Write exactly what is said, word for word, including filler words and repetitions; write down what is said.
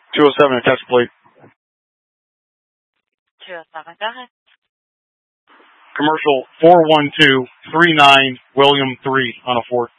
two oh seven, attach plate. two oh seven, go ahead. Commercial four one two three nine William three on a Ford.